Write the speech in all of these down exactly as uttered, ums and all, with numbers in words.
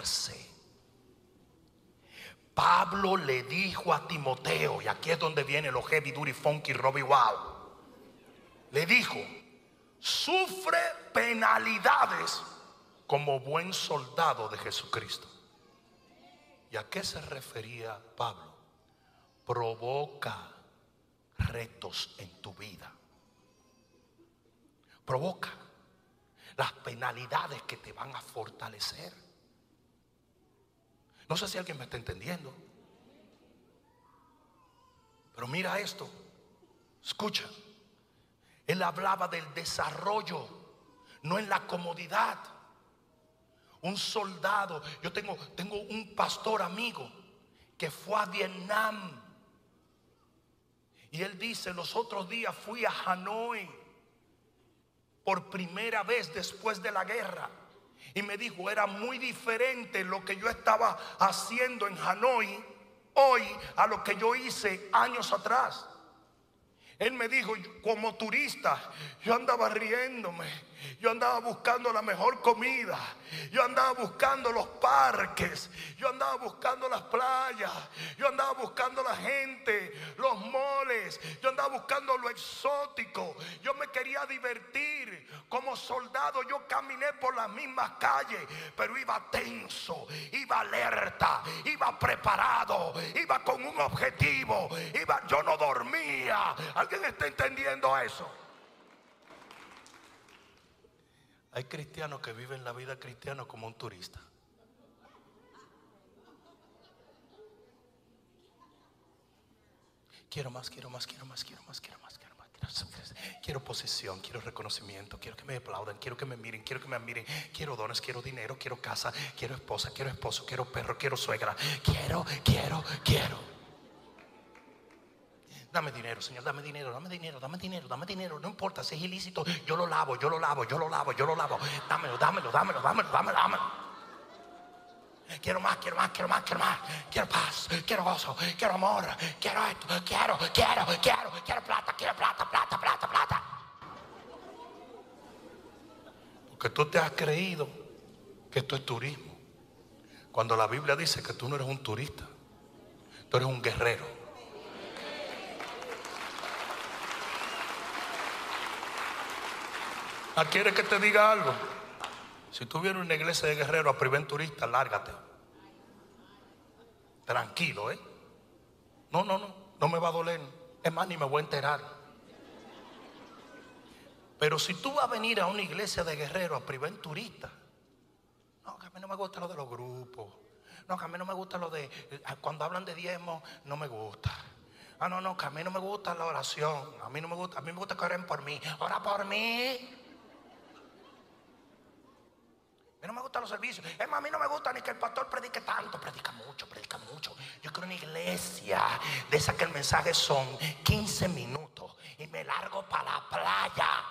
fortalecerse. Pablo le dijo a Timoteo, y aquí es donde viene los heavy duty funky Robbie Wow. Le dijo: sufre penalidades como buen soldado de Jesucristo. ¿Y a qué se refería Pablo? Provoca retos en tu vida. Provoca las penalidades que te van a fortalecer. No sé si alguien me está entendiendo, pero mira esto, escucha. Él hablaba del desarrollo, no en la comodidad. Un soldado, yo tengo, tengo un pastor amigo que fue a Vietnam, y él dice: los otros días fui a Hanoi por primera vez después de la guerra, y me dijo, era muy diferente lo que yo estaba haciendo en Hanoi hoy a lo que yo hice años atrás. Él me dijo: como turista yo andaba riéndome, yo andaba buscando la mejor comida, yo andaba buscando los parques, yo andaba buscando las playas, yo andaba buscando la gente, los moles, yo andaba buscando lo exótico, yo me quería divertir. Como soldado yo caminé por las mismas calles, pero iba tenso, iba alerta, iba preparado, iba con un objetivo, iba, yo no dormía. ¿Alguien está entendiendo eso? Hay cristianos que viven la vida cristiana como un turista. Quiero más, quiero más, quiero más, quiero más, quiero más, quiero más, quiero más. Quiero posición, quiero reconocimiento, quiero que me aplaudan, quiero que me miren, quiero que me admiren. Quiero dones, quiero dinero, quiero casa, quiero esposa, quiero esposo, quiero perro, quiero suegra. Quiero, quiero, quiero. Dame dinero, Señor, dame dinero, dame dinero, dame dinero, dame dinero. No importa si es ilícito, yo lo lavo, yo lo lavo, yo lo lavo, yo lo lavo. Dámelo, dámelo, dámelo, dámelo, dámelo, dámelo. Quiero más, quiero más, quiero más, quiero más. Quiero paz, quiero gozo, quiero amor, quiero esto, quiero, quiero, quiero, quiero plata, quiero plata, plata, plata, plata. Porque tú te has creído que esto es turismo, cuando la Biblia dice que tú no eres un turista, tú eres un guerrero. ¿Ah, quieres que te diga algo? Si tú vienes a una iglesia de guerreros a privar turista, lárgate. Tranquilo, ¿eh? No, no, no, no me va a doler. Es más, ni me voy a enterar. Pero si tú vas a venir a una iglesia de guerreros a privar turista, no, que a mí no me gusta lo de los grupos. No, que a mí no me gusta lo de, cuando hablan de diezmo, no me gusta. Ah, no, no, que a mí no me gusta la oración. A mí no me gusta, a mí me gusta que oren por mí. Ora por mí. A mí no me gustan los servicios. Es más, a mí no me gusta ni que el pastor predique tanto. Predica mucho, predica mucho. Yo quiero una iglesia de esa que el mensaje son quince minutos y me largo para la playa.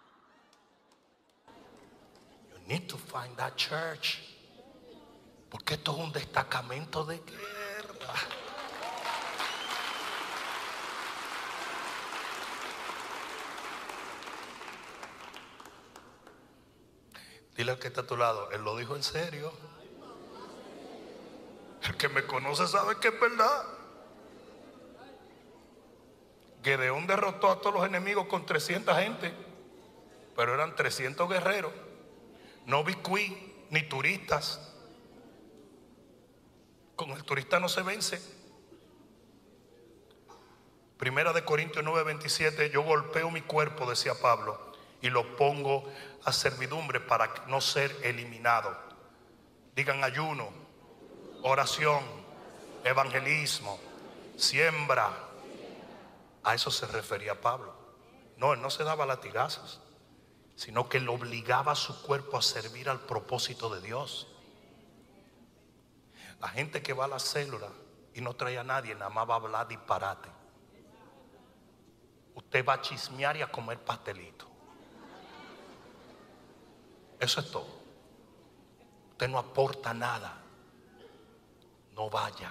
You need to find that church. Porque esto es un destacamento de guerra. Dile al que está a tu lado, él lo dijo en serio. El que me conoce sabe que es verdad. Gedeón derrotó a todos los enemigos con trescientas gente, pero eran trescientos guerreros. No bicuí ni turistas. Con el turista no se vence. Primera de Corintios nueve veintisiete. Yo golpeo mi cuerpo, decía Pablo, y lo pongo a servidumbre para no ser eliminado. Digan: ayuno, oración, evangelismo, siembra. A eso se refería Pablo. No, él no se daba latigazos, sino que él obligaba a su cuerpo a servir al propósito de Dios. La gente que va a la célula y no trae a nadie, nada más va a hablar disparate. Usted va a chismear y a comer pastelito. Eso es todo. Usted no aporta nada. No vaya.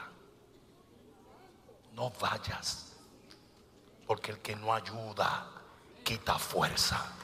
No vayas. Porque el que no ayuda quita fuerza.